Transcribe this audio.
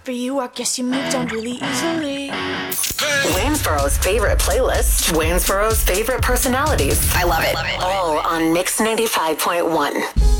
after you, I guess you moved on really easily. Waynesboro's favorite playlist. Waynesboro's favorite personalities. I love it. All on Mix 95.1.